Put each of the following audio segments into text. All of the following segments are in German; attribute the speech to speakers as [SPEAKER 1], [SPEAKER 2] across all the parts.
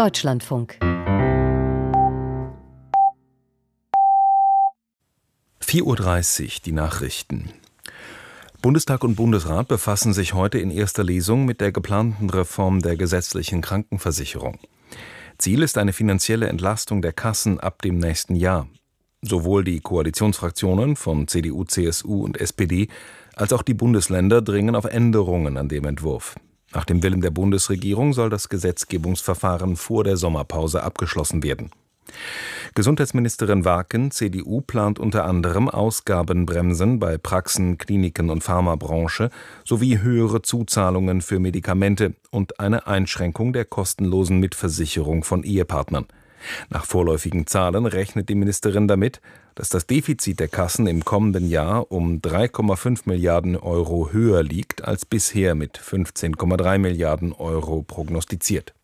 [SPEAKER 1] Deutschlandfunk.
[SPEAKER 2] 4:30 Uhr, die Nachrichten. Bundestag und Bundesrat befassen sich heute in erster Lesung mit der geplanten Reform der gesetzlichen Krankenversicherung. Ziel ist eine finanzielle Entlastung der Kassen ab dem nächsten Jahr. Sowohl die Koalitionsfraktionen von CDU, CSU und SPD als auch die Bundesländer dringen auf Änderungen an dem Entwurf. Nach dem Willen der Bundesregierung soll das Gesetzgebungsverfahren vor der Sommerpause abgeschlossen werden. Gesundheitsministerin Warken, CDU, plant unter anderem Ausgabenbremsen bei Praxen, Kliniken und Pharmabranche sowie höhere Zuzahlungen für Medikamente und eine Einschränkung der kostenlosen Mitversicherung von Ehepartnern. Nach vorläufigen Zahlen rechnet die Ministerin damit, dass das Defizit der Kassen im kommenden Jahr um 3,5 Milliarden Euro höher liegt als bisher mit 15,3 Milliarden Euro prognostiziert.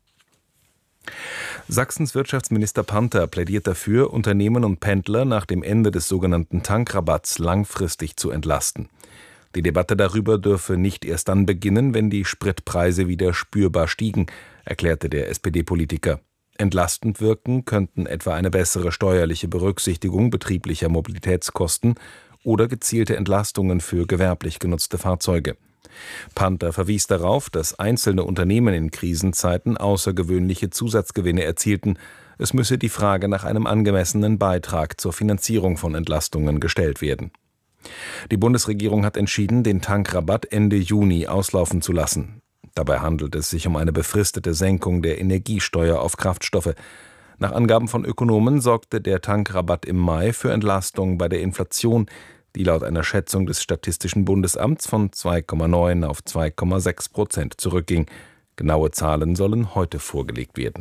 [SPEAKER 2] Sachsens Wirtschaftsminister Panther plädiert dafür, Unternehmen und Pendler nach dem Ende des sogenannten Tankrabatts langfristig zu entlasten. Die Debatte darüber dürfe nicht erst dann beginnen, wenn die Spritpreise wieder spürbar stiegen, erklärte der SPD-Politiker. Entlastend wirken könnten etwa eine bessere steuerliche Berücksichtigung betrieblicher Mobilitätskosten oder gezielte Entlastungen für gewerblich genutzte Fahrzeuge. Panther verwies darauf, dass einzelne Unternehmen in Krisenzeiten außergewöhnliche Zusatzgewinne erzielten. Es müsse die Frage nach einem angemessenen Beitrag zur Finanzierung von Entlastungen gestellt werden. Die Bundesregierung hat entschieden, den Tankrabatt Ende Juni auslaufen zu lassen. Dabei handelt es sich um eine befristete Senkung der Energiesteuer auf Kraftstoffe. Nach Angaben von Ökonomen sorgte der Tankrabatt im Mai für Entlastung bei der Inflation, die laut einer Schätzung des Statistischen Bundesamts von 2,9 auf 2,6% zurückging. Genaue Zahlen sollen heute vorgelegt werden.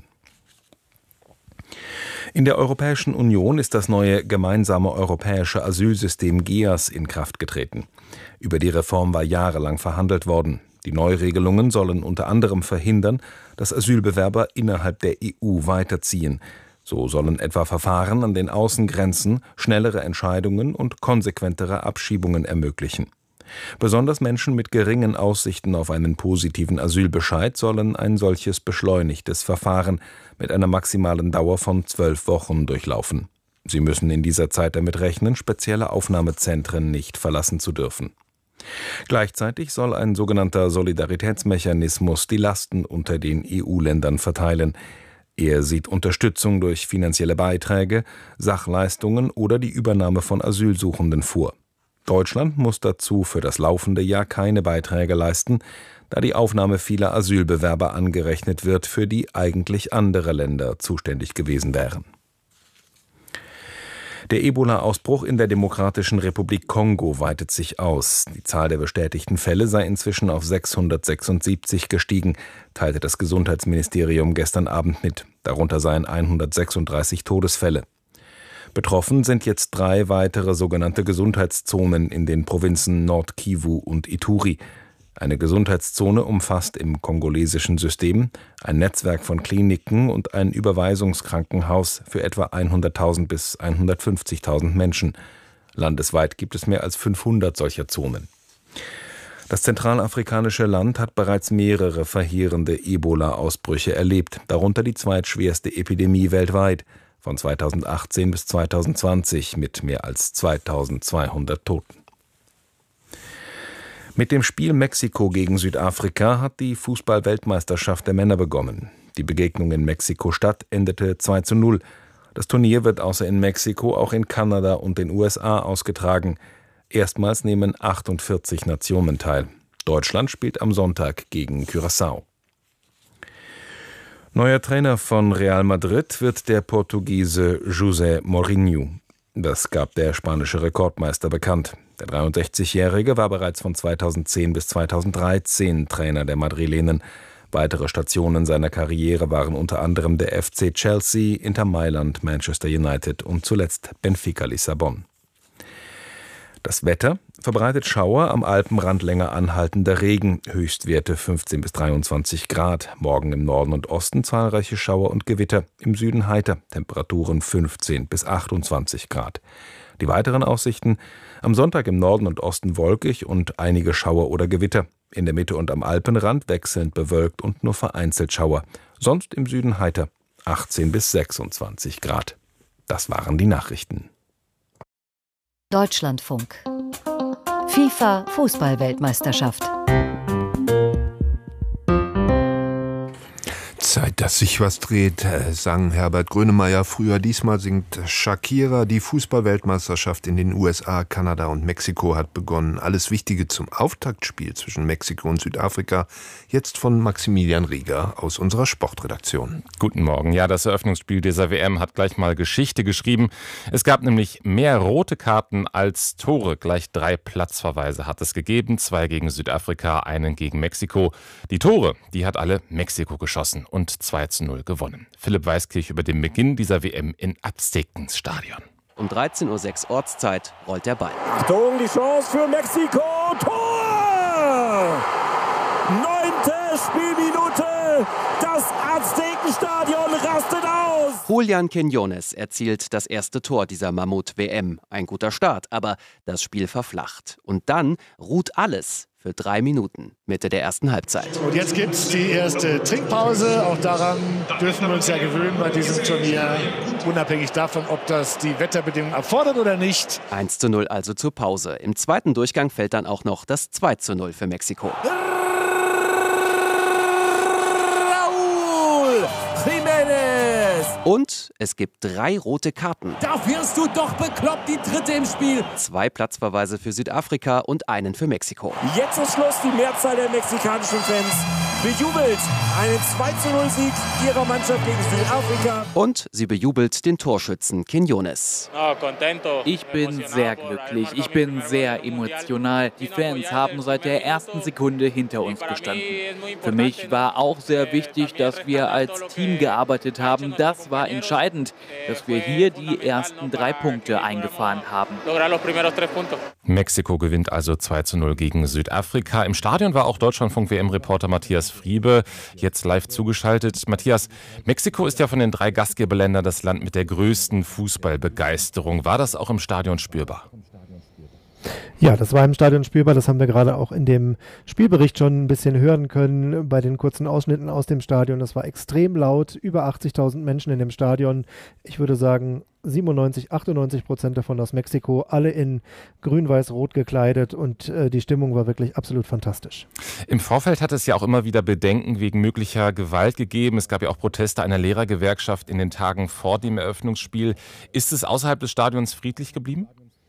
[SPEAKER 2] In der Europäischen Union ist das neue gemeinsame europäische Asylsystem GEAS in Kraft getreten. Über die Reform war jahrelang verhandelt worden. Die Neuregelungen sollen unter anderem verhindern, dass Asylbewerber innerhalb der EU weiterziehen. So sollen etwa Verfahren an den Außengrenzen schnellere Entscheidungen und konsequentere Abschiebungen ermöglichen. Besonders Menschen mit geringen Aussichten auf einen positiven Asylbescheid sollen ein solches beschleunigtes Verfahren mit einer maximalen Dauer von 12 Wochen durchlaufen. Sie müssen in dieser Zeit damit rechnen, spezielle Aufnahmezentren nicht verlassen zu dürfen. Gleichzeitig soll ein sogenannter Solidaritätsmechanismus die Lasten unter den EU-Ländern verteilen. Er sieht Unterstützung durch finanzielle Beiträge, Sachleistungen oder die Übernahme von Asylsuchenden vor. Deutschland muss dazu für das laufende Jahr keine Beiträge leisten, da die Aufnahme vieler Asylbewerber angerechnet wird, für die eigentlich andere Länder zuständig gewesen wären. Der Ebola-Ausbruch in der Demokratischen Republik Kongo weitet sich aus. Die Zahl der bestätigten Fälle sei inzwischen auf 676 gestiegen, teilte das Gesundheitsministerium gestern Abend mit. Darunter seien 136 Todesfälle. Betroffen sind jetzt 3 weitere sogenannte Gesundheitszonen in den Provinzen Nord-Kivu und Ituri. Eine Gesundheitszone umfasst im kongolesischen System ein Netzwerk von Kliniken und ein Überweisungskrankenhaus für etwa 100.000 bis 150.000 Menschen. Landesweit gibt es mehr als 500 solcher Zonen. Das zentralafrikanische Land hat bereits mehrere verheerende Ebola-Ausbrüche erlebt, darunter die zweitschwerste Epidemie weltweit von 2018 bis 2020 mit mehr als 2.200 Toten. Mit dem Spiel Mexiko gegen Südafrika hat die Fußball-Weltmeisterschaft der Männer begonnen. Die Begegnung in Mexiko-Stadt endete 2:0. Das Turnier wird außer in Mexiko auch in Kanada und den USA ausgetragen. Erstmals nehmen 48 Nationen teil. Deutschland spielt am Sonntag gegen Curaçao. Neuer Trainer von Real Madrid wird der Portugiese José Mourinho. Das gab der spanische Rekordmeister bekannt. Der 63-Jährige war bereits von 2010 bis 2013 Trainer der Madrilenen. Weitere Stationen seiner Karriere waren unter anderem der FC Chelsea, Inter Mailand, Manchester United und zuletzt Benfica Lissabon. Das Wetter verbreitet Schauer, am Alpenrand länger anhaltender Regen, Höchstwerte 15 bis 23 Grad. Morgen im Norden und Osten zahlreiche Schauer und Gewitter, im Süden heiter, Temperaturen 15 bis 28 Grad. Die weiteren Aussichten: am Sonntag im Norden und Osten wolkig und einige Schauer oder Gewitter. In der Mitte und am Alpenrand wechselnd bewölkt und nur vereinzelt Schauer. Sonst im Süden heiter, 18 bis 26 Grad. Das waren die Nachrichten.
[SPEAKER 1] Deutschlandfunk. FIFA Fußball-Weltmeisterschaft.
[SPEAKER 3] Zeit, dass sich was dreht, sang Herbert Grönemeyer früher. Diesmal singt Shakira. Die Fußball-Weltmeisterschaft in den USA, Kanada und Mexiko hat begonnen. Alles Wichtige zum Auftaktspiel zwischen Mexiko und Südafrika. Jetzt von Maximilian Rieger aus unserer Sportredaktion.
[SPEAKER 4] Guten Morgen. Ja, das Eröffnungsspiel dieser WM hat gleich mal Geschichte geschrieben. Es gab nämlich mehr rote Karten als Tore. Gleich 3 Platzverweise hat es gegeben. 2 gegen Südafrika, einen gegen Mexiko. Die Tore, die hat alle Mexiko geschossen und 2:0 gewonnen. Philipp Weiskirch über den Beginn dieser WM in Aztekenstadion.
[SPEAKER 5] Um 13:06 Uhr Ortszeit rollt der Ball.
[SPEAKER 6] Achtung, die Chance für Mexiko. Tor! 9. Spielminute. Das Aztekenstadion rastet aus.
[SPEAKER 5] Julián Quiñones erzielt das erste Tor dieser Mammut-WM. Ein guter Start, aber das Spiel verflacht. Und dann ruht alles für 3 Minuten, Mitte der ersten Halbzeit.
[SPEAKER 7] Und jetzt gibt es die erste Trinkpause. Auch daran dürfen wir uns ja gewöhnen bei diesem Turnier. Unabhängig davon, ob das die Wetterbedingungen erfordert oder nicht.
[SPEAKER 5] 1:0 also zur Pause. Im zweiten Durchgang fällt dann auch noch das 2:0 für Mexiko.
[SPEAKER 6] Raúl Jiménez.
[SPEAKER 5] Und es gibt 3 rote Karten.
[SPEAKER 6] Da wirst du doch bekloppt, die dritte im Spiel.
[SPEAKER 5] 2 Platzverweise für Südafrika und einen für Mexiko.
[SPEAKER 6] Jetzt ist Schluss. Die Mehrzahl der mexikanischen Fans bejubelt einen 2:0-Sieg ihrer Mannschaft gegen Südafrika.
[SPEAKER 5] Und sie bejubelt den Torschützen Quiñones.
[SPEAKER 8] Ich bin sehr glücklich, ich bin sehr emotional. Die Fans haben seit der ersten Sekunde hinter uns gestanden. Für mich war auch sehr wichtig, dass wir als Team gearbeitet haben. Das war entscheidend, dass wir hier die ersten 3 Punkte eingefahren haben.
[SPEAKER 4] Mexiko gewinnt also 2:0 gegen Südafrika. Im Stadion war auch Deutschlandfunk-WM-Reporter Matthias Friebe, jetzt live zugeschaltet. Matthias, Mexiko ist ja von den 3 Gastgeberländern das Land mit der größten Fußballbegeisterung. War das auch im Stadion spürbar?
[SPEAKER 9] Ja, das war im Stadion spürbar. Das haben wir gerade auch in dem Spielbericht schon ein bisschen hören können bei den kurzen Ausschnitten aus dem Stadion. Das war extrem laut, über 80.000 Menschen in dem Stadion. Ich würde sagen 97-98% davon aus Mexiko, alle in grün-weiß-rot gekleidet und die Stimmung war wirklich absolut fantastisch.
[SPEAKER 4] Im Vorfeld hat es ja auch immer wieder Bedenken wegen möglicher Gewalt gegeben. Es gab ja auch Proteste einer Lehrergewerkschaft in den Tagen vor dem Eröffnungsspiel. Ist es außerhalb des Stadions friedlich geblieben?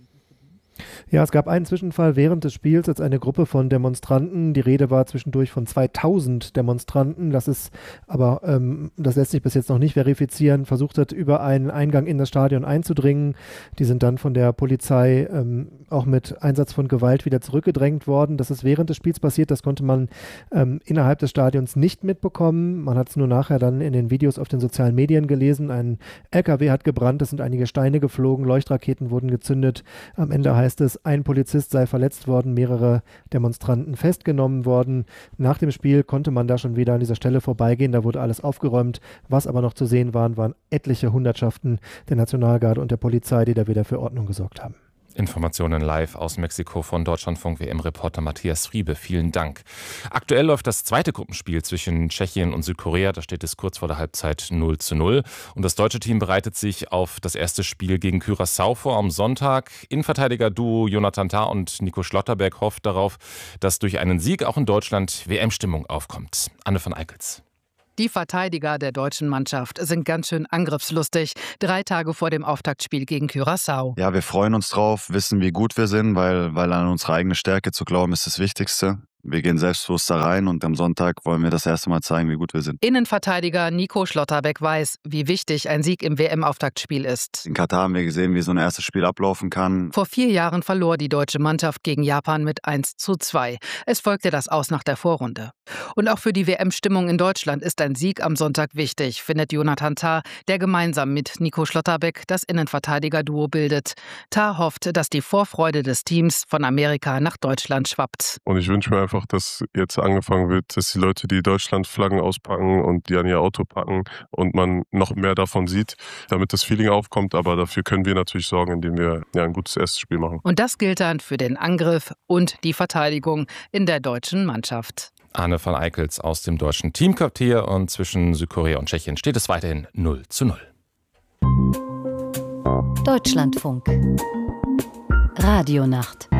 [SPEAKER 9] Ja, es gab einen Zwischenfall während des Spiels, als eine Gruppe von Demonstranten, die Rede war zwischendurch von 2000 Demonstranten, das ist aber, das lässt sich bis jetzt noch nicht verifizieren, versucht hat, über einen Eingang in das Stadion einzudringen. Die sind dann von der Polizei auch mit Einsatz von Gewalt wieder zurückgedrängt worden. Das ist während des Spiels passiert, das konnte man innerhalb des Stadions nicht mitbekommen. Man hat es nur nachher dann in den Videos auf den sozialen Medien gelesen. Ein LKW hat gebrannt, es sind einige Steine geflogen, Leuchtraketen wurden gezündet. Am Ende heißt es, ein Polizist sei verletzt worden, mehrere Demonstranten festgenommen worden. Nach dem Spiel konnte man da schon wieder an dieser Stelle vorbeigehen, da wurde alles aufgeräumt. Was aber noch zu sehen waren etliche Hundertschaften der Nationalgarde und der Polizei, die da wieder für Ordnung gesorgt haben.
[SPEAKER 4] Informationen live aus Mexiko von Deutschlandfunk-WM-Reporter Matthias Friebe. Vielen Dank. Aktuell läuft das zweite Gruppenspiel zwischen Tschechien und Südkorea. Da steht es kurz vor der Halbzeit 0:0. Und das deutsche Team bereitet sich auf das erste Spiel gegen Curaçao vor am Sonntag. Innenverteidiger-Duo Jonathan Tah und Nico Schlotterbeck hofft darauf, dass durch einen Sieg auch in Deutschland WM-Stimmung aufkommt. Anne von Eickels.
[SPEAKER 10] Die Verteidiger der deutschen Mannschaft sind ganz schön angriffslustig. 3 Tage vor dem Auftaktspiel gegen Curaçao.
[SPEAKER 11] Ja, wir freuen uns drauf, wissen, wie gut wir sind, weil an unsere eigene Stärke zu glauben ist das Wichtigste. Wir gehen selbstbewusst da rein und am Sonntag wollen wir das erste Mal zeigen, wie gut wir sind.
[SPEAKER 10] Innenverteidiger Nico Schlotterbeck weiß, wie wichtig ein Sieg im WM-Auftaktspiel ist.
[SPEAKER 11] In Katar haben wir gesehen, wie so ein erstes Spiel ablaufen kann.
[SPEAKER 10] Vor 4 Jahren verlor die deutsche Mannschaft gegen Japan mit 1:2. Es folgte das Aus nach der Vorrunde. Und auch für die WM-Stimmung in Deutschland ist ein Sieg am Sonntag wichtig, findet Jonathan Tah, der gemeinsam mit Nico Schlotterbeck das Innenverteidiger-Duo bildet. Tah hofft, dass die Vorfreude des Teams von Amerika nach Deutschland schwappt.
[SPEAKER 12] Und ich wünsche mir einfach, dass jetzt angefangen wird, dass die Leute die Deutschlandflaggen auspacken und die an ihr Auto packen und man noch mehr davon sieht, damit das Feeling aufkommt. Aber dafür können wir natürlich sorgen, indem wir ein gutes erstes Spiel machen.
[SPEAKER 10] Und das gilt dann für den Angriff und die Verteidigung in der deutschen Mannschaft.
[SPEAKER 4] Arne van Eickels aus dem deutschen Teamquartier, und zwischen Südkorea und Tschechien steht es weiterhin 0:0.
[SPEAKER 1] Deutschlandfunk. Radionacht.